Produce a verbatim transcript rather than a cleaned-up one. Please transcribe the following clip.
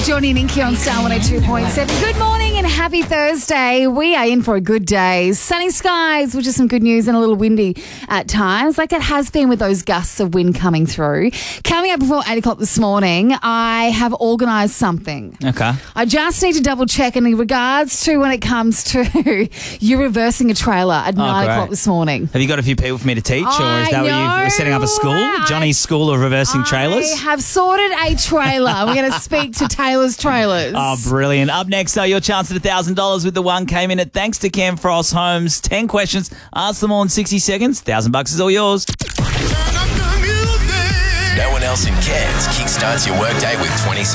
Johnny and Inky on Star one oh two point seven. Good morning and happy Thursday. We are in for a good day. Sunny skies, which is some good news, and a little windy at times, like it has been with those gusts of wind coming through. Coming up before eight o'clock this morning, I have organised something. Okay. I just need to double check in regards to when it comes to you reversing a trailer at nine great. o'clock this morning. Have you got a few people for me to teach, or is I that what know. you're setting up a school? I- Johnny's School of Reversing Trailers? I have sorted a trailer. We're going to speak to Taylor's Trailers. Oh, brilliant. Up next, though, your chance at one thousand dollars with the one came in at thanks to Cam Frost Homes. ten questions. Ask them all in sixty seconds. one thousand bucks is all yours. No one else in Cairns kickstarts your workday with twenty